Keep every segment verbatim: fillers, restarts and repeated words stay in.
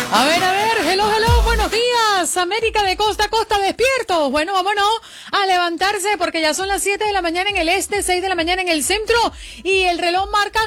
A ver, a ver, hello, hello, buenos días, América de costa a costa, despiertos. Bueno, vámonos a levantarse porque ya son las siete de la mañana en el este, seis de la mañana en el centro y el reloj marca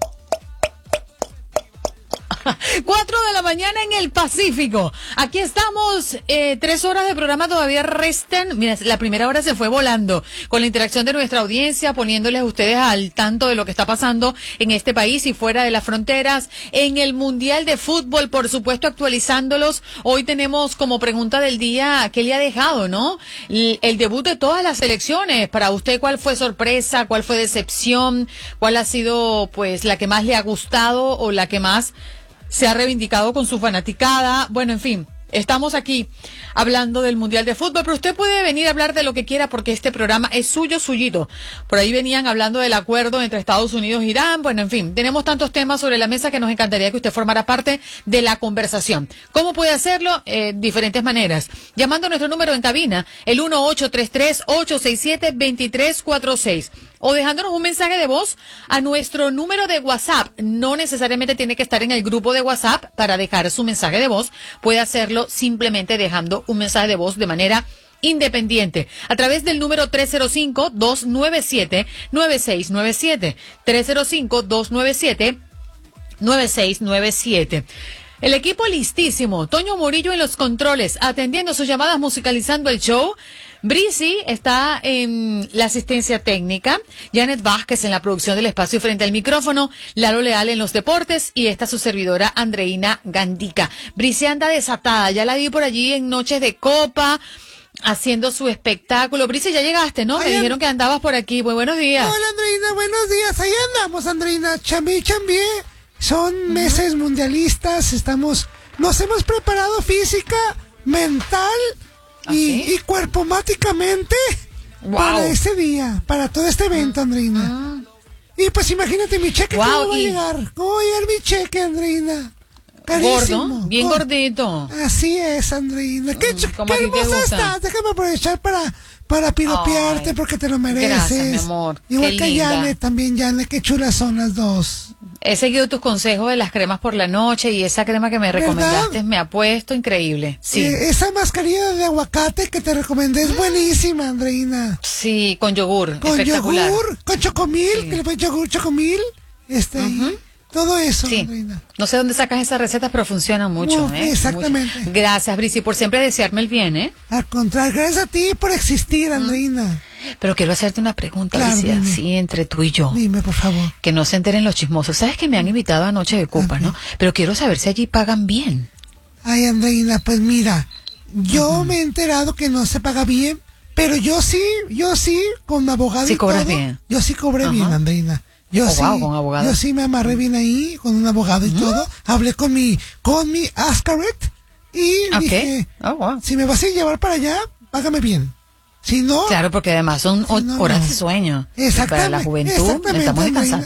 cuatro de la mañana en el Pacífico. Aquí estamos, eh, tres horas de programa todavía restan. Mira, la primera hora se fue volando con la interacción de nuestra audiencia, poniéndoles a ustedes al tanto de lo que está pasando en este país y fuera de las fronteras, en el Mundial de Fútbol, por supuesto, actualizándolos. Hoy tenemos como pregunta del día, ¿qué le ha dejado, no? El, el debut de todas las selecciones. Para usted, ¿cuál fue sorpresa? ¿Cuál fue decepción? ¿Cuál ha sido, pues, la que más le ha gustado o la que más se ha reivindicado con su fanaticada? Bueno, en fin, estamos aquí hablando del Mundial de Fútbol, pero usted puede venir a hablar de lo que quiera porque este programa es suyo, suyito. Por ahí venían hablando del acuerdo entre Estados Unidos e Irán. Bueno, en fin, tenemos tantos temas sobre la mesa que nos encantaría que usted formara parte de la conversación. ¿Cómo puede hacerlo? Eh, diferentes maneras. Llamando a nuestro número en cabina, el uno ocho tres tres, ocho seis siete, dos tres cuatro seis. O dejándonos un mensaje de voz a nuestro número de WhatsApp. No necesariamente tiene que estar en el grupo de WhatsApp para dejar su mensaje de voz. Puede hacerlo simplemente dejando un mensaje de voz de manera independiente a través del número tres cero cinco, dos nueve siete, nueve seis nueve siete. tres cero cinco, dos nueve siete, nueve seis nueve siete. El equipo listísimo. Toño Murillo en los controles, atendiendo sus llamadas, musicalizando el show. Brisi está en la asistencia técnica, Janet Vázquez en la producción del espacio frente al micrófono, Lalo Leal en los deportes y esta su servidora Andreina Gandica. Brisi anda desatada, ya la vi por allí en Noches de Copa, haciendo su espectáculo. Brisi, ya llegaste, ¿no? Me dijeron que andabas por aquí. Muy buenos días. Hola, Andreina, buenos días. Ahí andamos, Andreina. Chambi, chambi. Son uh-huh. meses mundialistas, estamos, nos hemos preparado física, mental y, ¿sí? y cuerpomáticamente wow. para este día, para todo este evento, Andreina. Uh-huh. Y pues imagínate mi cheque, wow, ¿cómo va y... a llegar? ¿Cómo va a llegar mi cheque, Andreina? Carísimo. Gordo, bien oh, gordito. Así es, Andreina. Qué, mm, qué hermosa estás. Déjame aprovechar para, para piropearte. Ay, porque te lo mereces. Gracias, mi amor. Igual qué que linda. Yane, también Yane, qué chulas son las dos. He seguido tus consejos de las cremas por la noche y esa crema que me recomendaste ¿verdad? Me ha puesto increíble. Sí. Eh, esa mascarilla de aguacate que te recomendé es buenísima, Andreina. Sí, con yogur. Con espectacular. yogur, con chocomil, sí. que le pones yogur, chocomil. Este, uh-huh. todo eso, sí. Andreina. No sé dónde sacas esas recetas, pero funcionan mucho. No, ¿eh? Exactamente. Mucho. Gracias, Brisi, por siempre desearme el bien, ¿eh? Al contrario, gracias a ti por existir, Andreina. Uh-huh. Pero quiero hacerte una pregunta, claro, Alicia, así entre tú y yo. Dime, por favor. Que no se enteren los chismosos. Sabes que me han invitado a Noche de Copa, okay. ¿no? Pero quiero saber si allí pagan bien. Ay, Andreina, pues mira, yo uh-huh. me he enterado que no se paga bien, pero yo sí, yo sí, con abogado sí y cobras todo, bien. Yo sí cobré uh-huh. bien, Andreina. Yo oh, sí, wow, con abogado. yo sí me amarré bien ahí, con un abogado y uh-huh. todo. Hablé con mi, con mi Ascaret y okay. dije, oh, wow. si me vas a llevar para allá, págame bien. Si no, claro, porque además son si no, horas no. de sueño. Exactamente. Para la juventud necesitamos descansar.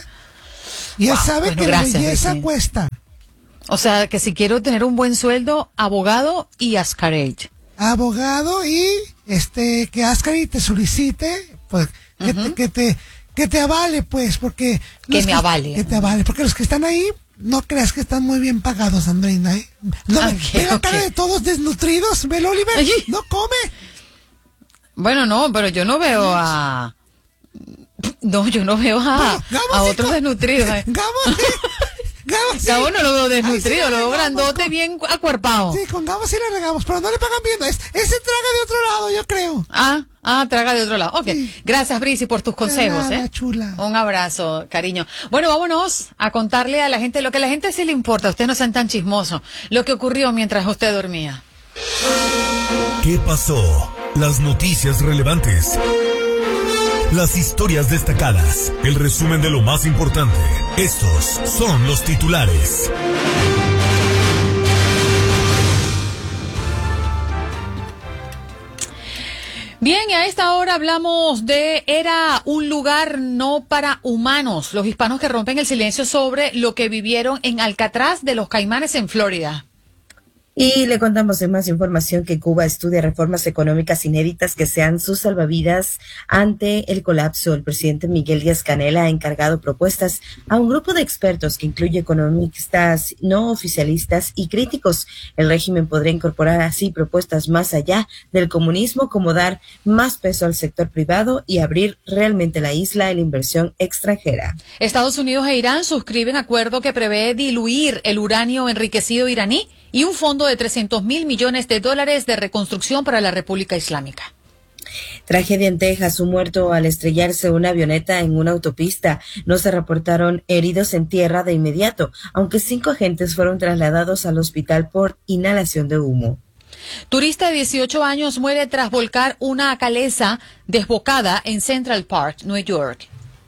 Y él wow, sabe bueno, que gracias, la belleza Ricky. cuesta. O sea, que si quiero tener un buen sueldo, abogado y Ascaret. Abogado y este que Ascaret te solicite, pues que, uh-huh. te, que te que te avale, pues, porque que me que, avale. Que te avale, porque los que están ahí no creas que están muy bien pagados, Andreina, ¿eh? No, okay, ve la okay. cara de todos desnutridos, ve el Oliver, Ay. no come. Bueno, no, pero yo no veo a... No, yo no veo a, bueno, a otros con... desnutridos. ¿eh? Gabo, sí. Gabo, sí. Gabo no lo veo desnutrido, Ay, sí, lo veo grandote, con... bien acuerpado. Sí, con Gabo sí le regamos, pero no le pagan bien. Es, ese traga de otro lado, yo creo. Ah, ah, traga de otro lado. Ok, sí. Gracias, Brisi, por tus consejos. Nada, ¿eh? chula. Un abrazo, cariño. Bueno, vámonos a contarle a la gente lo que a la gente sí le importa. Ustedes no sean tan chismosos. Lo que ocurrió mientras usted dormía. ¿Qué pasó? Las noticias relevantes. Las historias destacadas. El resumen de lo más importante. Estos son los titulares. Bien, y a esta hora hablamos de era un lugar no para humanos. Los hispanos que rompen el silencio sobre lo que vivieron en Alcatraz de los Caimanes en Florida. Y le contamos en más información que Cuba estudia reformas económicas inéditas que sean sus salvavidas ante el colapso. El presidente Miguel Díaz-Canel ha encargado propuestas a un grupo de expertos que incluye economistas no oficialistas y críticos. El régimen podría incorporar así propuestas más allá del comunismo, como dar más peso al sector privado y abrir realmente la isla a la inversión extranjera. Estados Unidos e Irán suscriben acuerdo que prevé diluir el uranio enriquecido iraní y un fondo de trescientos mil millones de dólares de reconstrucción para la República Islámica. Tragedia en Texas, un muerto al estrellarse una avioneta en una autopista. No se reportaron heridos en tierra de inmediato, aunque cinco agentes fueron trasladados al hospital por inhalación de humo. Turista de dieciocho años muere tras volcar una caleza desbocada en Central Park, Nueva York.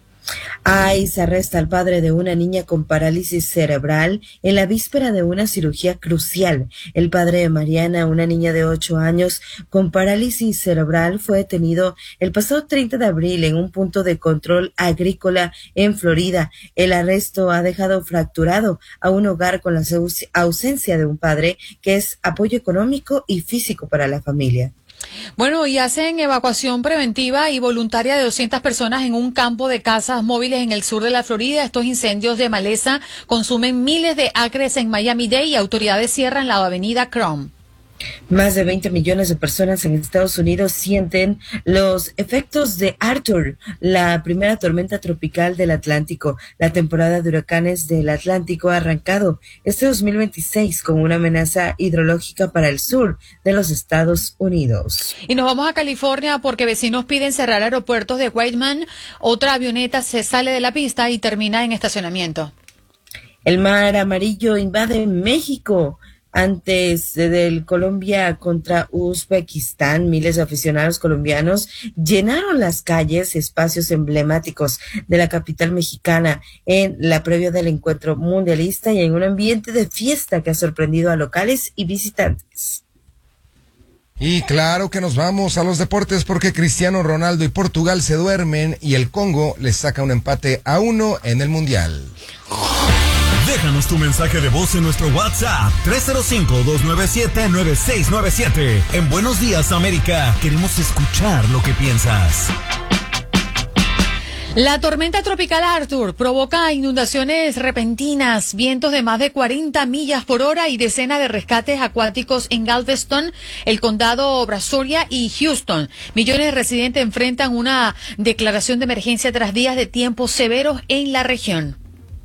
ICE arresta al padre de una niña con parálisis cerebral en la víspera de una cirugía crucial. El padre de Mariana, una niña de ocho años con parálisis cerebral, fue detenido el pasado treinta de abril en un punto de control agrícola en Florida. El arresto ha dejado fracturado a un hogar con la ausencia de un padre que es apoyo económico y físico para la familia. Bueno, y hacen evacuación preventiva y voluntaria de doscientas personas en un campo de casas móviles en el sur de la Florida. Estos incendios de maleza consumen miles de acres en Miami-Dade y autoridades cierran la avenida Crum. Más de veinte millones de personas en Estados Unidos sienten los efectos de Arthur, la primera tormenta tropical del Atlántico. La temporada de huracanes del Atlántico ha arrancado este dos mil veintiséis con una amenaza hidrológica para el sur de los Estados Unidos. Y nos vamos a California porque vecinos piden cerrar aeropuertos de Whiteman. Otra avioneta se sale de la pista y termina en estacionamiento. El mar amarillo invade México. Antes del Colombia contra Uzbekistán, miles de aficionados colombianos llenaron las calles y espacios emblemáticos de la capital mexicana en la previa del encuentro mundialista y en un ambiente de fiesta que ha sorprendido a locales y visitantes. Y claro que nos vamos a los deportes porque Cristiano Ronaldo y Portugal se duermen y el Congo les saca un empate a uno en el Mundial. Déjanos tu mensaje de voz en nuestro WhatsApp tres cero cinco, dos nueve siete, nueve seis nueve siete. En Buenos Días, América, queremos escuchar lo que piensas. La tormenta tropical Arthur provoca inundaciones repentinas, vientos de más de cuarenta millas por hora y decenas de rescates acuáticos en Galveston, el condado Brazoria y Houston. Millones de residentes enfrentan una declaración de emergencia tras días de tiempo severos en la región.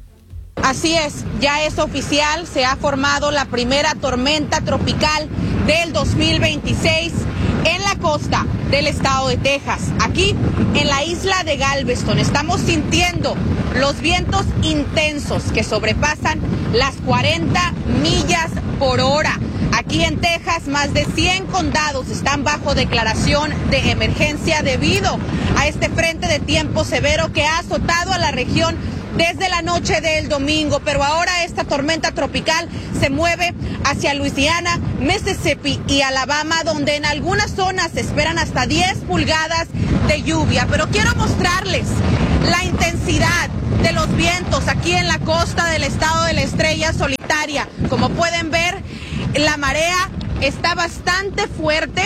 Así es, ya es oficial, se ha formado la primera tormenta tropical del dos mil veintiséis en la costa del estado de Texas. Aquí en la isla de Galveston estamos sintiendo los vientos intensos que sobrepasan las cuarenta millas por hora. Aquí en Texas, más de cien condados están bajo declaración de emergencia debido a este frente de tiempo severo que ha azotado a la región desde la noche del domingo, pero ahora esta tormenta tropical se mueve hacia Luisiana, Mississippi y Alabama, donde en algunas zonas se esperan hasta diez pulgadas de lluvia. Pero quiero mostrarles la intensidad de los vientos aquí en la costa del estado de la Estrella Solitaria. Como pueden ver, la marea está bastante fuerte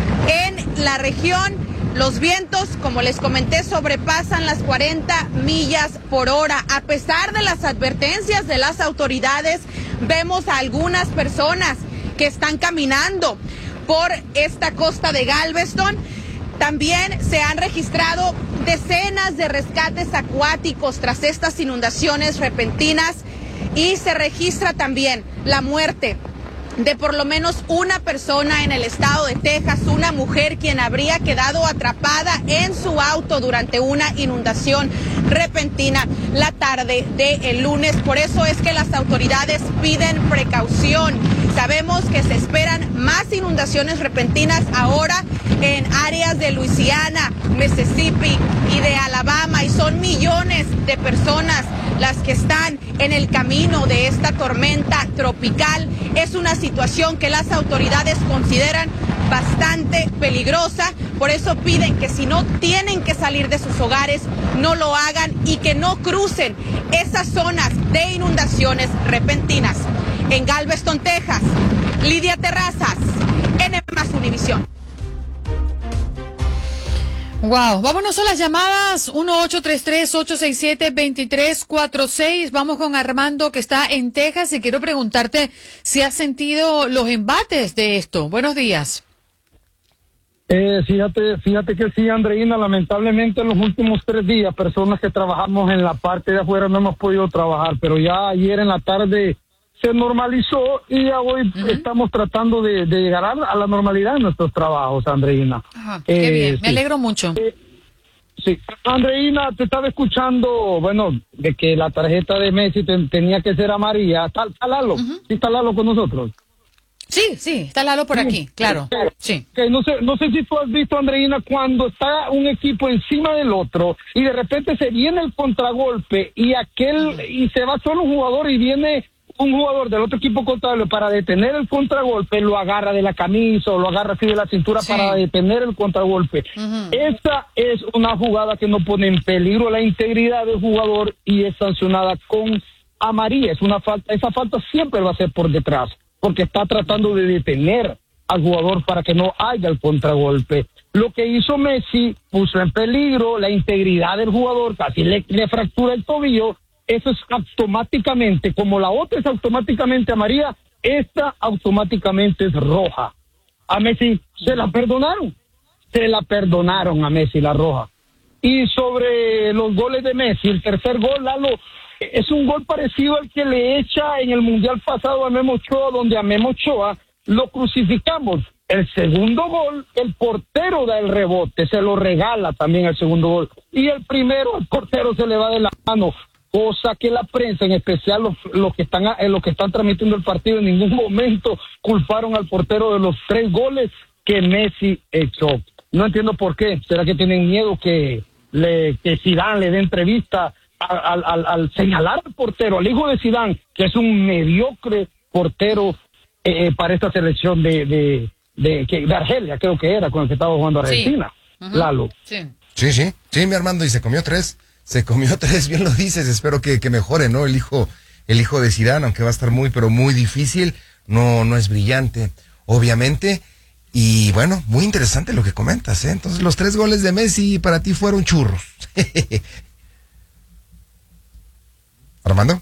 en la región. Los vientos, como les comenté, sobrepasan las cuarenta millas por hora. A pesar de las advertencias de las autoridades, vemos a algunas personas que están caminando por esta costa de Galveston. También se han registrado decenas de rescates acuáticos tras estas inundaciones repentinas y se registra también la muerte de por lo menos una persona en el estado de Texas, una mujer quien habría quedado atrapada en su auto durante una inundación repentina la tarde del lunes. Por eso es que las autoridades piden precaución. Sabemos que se esperan más inundaciones repentinas ahora en áreas de Luisiana, Mississippi y de Alabama, y son millones de personas las que están en el camino de esta tormenta tropical. Es una situación que las autoridades consideran bastante peligrosa, por eso piden que si no tienen que salir de sus hogares, no lo hagan y que no crucen esas zonas de inundaciones repentinas. En Galveston, Texas, Lidia Terrazas, N más Univisión. Wow, vámonos a las llamadas uno ocho tres tres, ocho seis siete, dos tres cuatro seis. Vamos con Armando, que está en Texas, y quiero preguntarte si has sentido los embates de esto. Buenos días. Eh, fíjate, fíjate que sí, Andreina, lamentablemente en los últimos tres días, personas que trabajamos en la parte de afuera no hemos podido trabajar, pero ya ayer en la tarde se normalizó y ya hoy uh-huh. estamos tratando de, de llegar a la normalidad en nuestros trabajos, Andreina. Ajá, qué eh, bien, me sí. alegro mucho. Eh, sí, Andreina, te estaba escuchando, bueno, de que la tarjeta de Messi te, tenía que ser amarilla. ¿Está, está Lalo? Uh-huh. ¿Sí está Lalo con nosotros? Sí, sí, está Lalo por sí, aquí, claro. Sí. Okay, no sé, no sé si tú has visto, Andreina, cuando está un equipo encima del otro y de repente se viene el contragolpe y aquel uh-huh. y se va solo un jugador y viene un jugador del otro equipo contrario para detener el contragolpe, lo agarra de la camisa o lo agarra así de la cintura sí. para detener el contragolpe. Uh-huh. Esa es una jugada que no pone en peligro la integridad del jugador y es sancionada con amarilla. Es una falta, esa falta siempre va a ser por detrás, porque está tratando de detener al jugador para que no haya el contragolpe. Lo que hizo Messi puso en peligro la integridad del jugador, casi le, le fractura el tobillo. Eso es automáticamente, como la otra es automáticamente amarilla, esta automáticamente es roja. A Messi se la perdonaron, se la perdonaron a Messi la roja. Y sobre los goles de Messi, el tercer gol, Lalo, es un gol parecido al que le echa en el Mundial pasado a Memo Ochoa, donde a Memo Ochoa lo crucificamos. El segundo gol, el portero da el rebote, se lo regala también el segundo gol. Y el primero, el portero se le va de la mano. Cosa que la prensa, en especial los, los que están eh, los que están transmitiendo el partido, en ningún momento culparon al portero de los tres goles que Messi echó. No entiendo por qué. ¿Será que tienen miedo que le que Zidane le dé entrevista al, al, al señalar al portero, al hijo de Zidane, que es un mediocre portero eh, para esta selección de de, de, de de Argelia, creo que era con el que estaba jugando Argentina? Sí. Uh-huh. Lalo. Sí. sí, sí, sí, mi Armando, y se comió tres. Se comió tres, bien lo dices, espero que, que mejore, ¿no? El hijo, el hijo de Zidane, aunque va a estar muy, pero muy difícil, no, no es brillante, obviamente, y bueno, muy interesante lo que comentas, ¿eh? Entonces los tres goles de Messi para ti fueron churros. ¿Armando?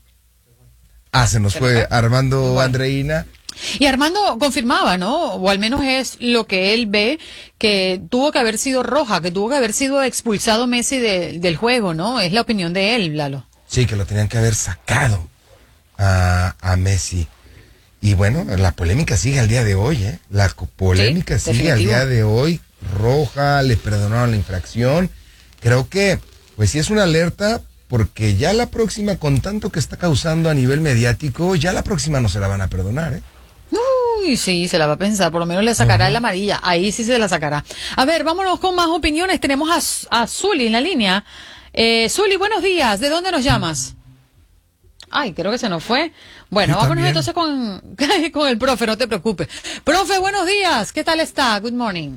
Ah, se nos fue Armando Andreina. Y Armando confirmaba, ¿no? O al menos es lo que él ve, que tuvo que haber sido roja, que tuvo que haber sido expulsado Messi de, del juego, ¿no? Es la opinión de él, Lalo. Sí, que lo tenían que haber sacado a, a Messi. Y bueno, la polémica sigue al día de hoy, ¿eh? La polémica sí, sigue definitivo. Al día de hoy. Roja, le perdonaron la infracción. Creo que, pues sí es una alerta, porque ya la próxima, con tanto que está causando a nivel mediático, ya la próxima no se la van a perdonar, ¿eh? Uy, sí, se la va a pensar, por lo menos le sacará uh-huh. la amarilla, ahí sí se la sacará. A ver, vámonos con más opiniones, tenemos a, a Zuli en la línea. Eh, Zuli, buenos días, ¿de dónde nos llamas? Ay, creo que se nos fue. Bueno, Yo vámonos también. entonces con, con el profe, no te preocupes. Profe, buenos días, ¿qué tal está? Good morning.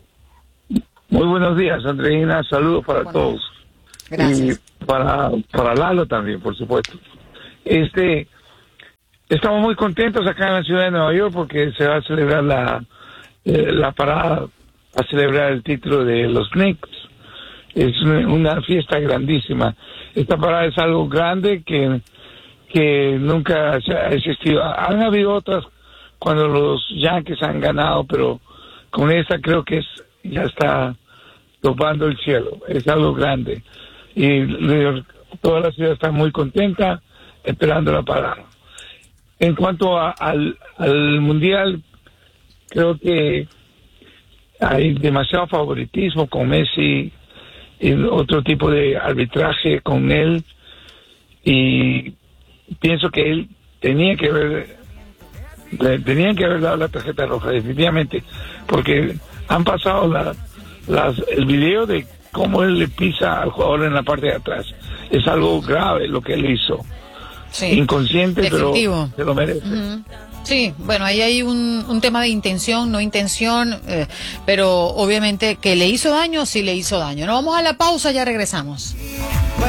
Muy buenos días, Andreina, saludos para bueno, todos. Gracias. Y para, para Lalo también, por supuesto. Este... Estamos muy contentos acá en la ciudad de Nueva York porque se va a celebrar la, eh, la parada, a celebrar el título de los Knicks. Es una, una fiesta grandísima. Esta parada es algo grande que, que nunca ha existido. Han habido otras cuando los Yankees han ganado, pero con esta creo que es ya está topando el cielo. Es algo grande. Y toda la ciudad está muy contenta esperando la parada. En cuanto a, al, al Mundial, creo que hay demasiado favoritismo con Messi y otro tipo de arbitraje con él. Y pienso que él tenía que haber, le tenían que haber dado la tarjeta roja, definitivamente, porque han pasado la, las, el video de cómo él le pisa al jugador en la parte de atrás. Es algo grave lo que él hizo. Sí, inconsciente, definitivo. Pero se lo merece. Uh-huh. Sí, bueno, ahí hay un, un tema de intención, no intención, eh, pero obviamente que le hizo daño, sí le hizo daño. Nos vamos a la pausa, ya regresamos.